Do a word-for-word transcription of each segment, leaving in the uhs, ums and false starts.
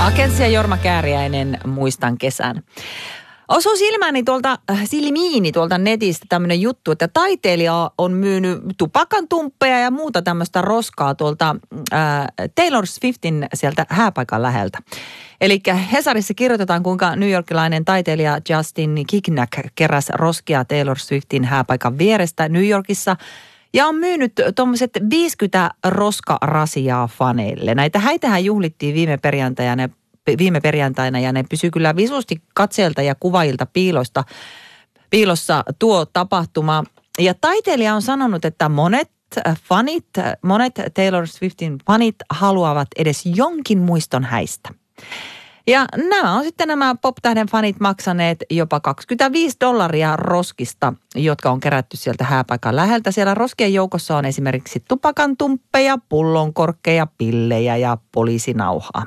Agency ja Jorma Kääriäinen, muistan kesän. Osui silmääni tuolta, silmiini tuolta netistä tämmöinen juttu, että taiteilija on myynyt tupakantumppeja ja muuta tämmöistä roskaa tuolta ää, Taylor Swiftin sieltä hääpaikan läheltä. Eli Hesarissa kirjoitetaan, kuinka newyorkilainen taiteilija Justin Kignack keräsi roskia Taylor Swiftin hääpaikan vierestä New Yorkissa ja on myynyt tuommoiset viisikymmentä roskarasiaa faneille. Näitä häitähän juhlittiin viime perjantaina viime perjantaina ja ne pysyy kyllä visusti katseelta ja kuvaajilta piilosta, piilossa tuo tapahtuma. Ja taiteilija on sanonut, että monet fanit, monet Taylor Swiftin fanit haluavat edes jonkin muiston häistä. Ja nämä on sitten nämä pop-tähden fanit maksaneet jopa kaksikymmentäviisi dollaria roskista, jotka on kerätty sieltä hääpaikan läheltä. Siellä roskien joukossa on esimerkiksi tupakantumppeja, pullonkorkkeja, pillejä ja poliisinauhaa.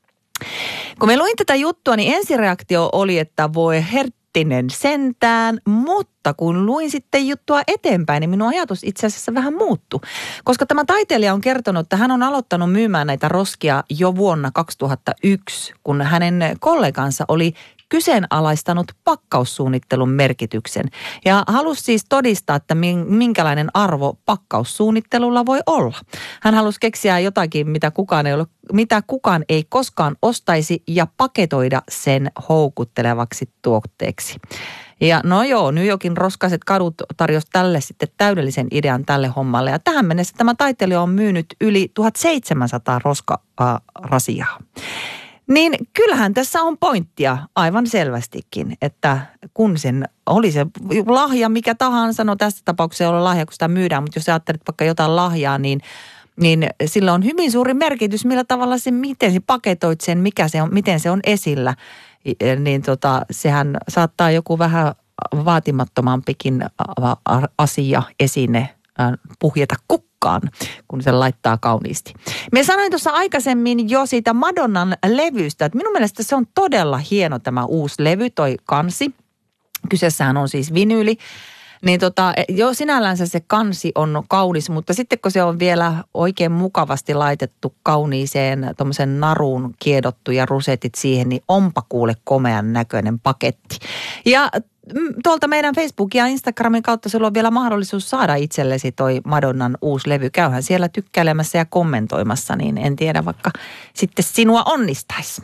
Kun me luin tätä juttua, niin ensireaktio oli, että voi herttinen sentään, mutta kun luin sitten juttua eteenpäin, niin minun ajatus itse asiassa vähän muuttui. Koska tämä taiteilija on kertonut, että hän on aloittanut myymään näitä roskia jo vuonna kaksituhattayksi, kun hänen kollegansa oli kyseenalaistanut pakkaussuunnittelun merkityksen. Ja halusi siis todistaa, että minkälainen arvo pakkaussuunnittelulla voi olla. Hän halusi keksiä jotakin, mitä kukaan ei, ole, mitä kukaan ei koskaan ostaisi ja paketoida sen houkuttelevaksi tuotteeksi. Ja no joo, New Yorkin roskaiset kadut tarjosi tälle sitten täydellisen idean tälle hommalle. Ja tähän mennessä tämä taiteilija on myynyt yli tuhatseitsemänsataa roskarasiaa. Niin kyllähän tässä on pointtia aivan selvästikin, että kun sen oli se lahja mikä tahansa, no tässä tapauksessa ei ole lahja, kun sitä myydään, mutta jos ajattelet vaikka jotain lahjaa, niin, niin sillä on hyvin suuri merkitys, millä tavalla se, miten sä paketoit sen, mikä se on, miten se on esillä, niin tota, sehän saattaa joku vähän vaatimattomampikin asia, esine puhjeta kukkaan, kun se laittaa kauniisti. Me sanoin tuossa aikaisemmin jo siitä Madonnan levystä, että minun mielestä se on todella hieno tämä uusi levy, toi kansi. Kyseessähän on siis vinyyli. Niin tota, jo sinällänsä se kansi on kaunis, mutta sitten kun se on vielä oikein mukavasti laitettu kauniiseen tuommoisen naruun kiedottu ja rusetit siihen, niin onpa kuule komean näköinen paketti. Ja tuolta meidän Facebookin ja Instagramin kautta sulla on vielä mahdollisuus saada itsellesi toi Madonnan uusi levy. Käyhän siellä tykkäilemässä ja kommentoimassa, niin en tiedä, vaikka sitten sinua onnistaisi.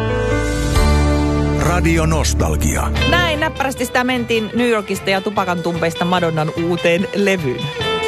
Radio Nostalgia. Näin näppärästi sitä mentiin New Yorkista ja tupakantumpeista Madonnan uuteen levyyn.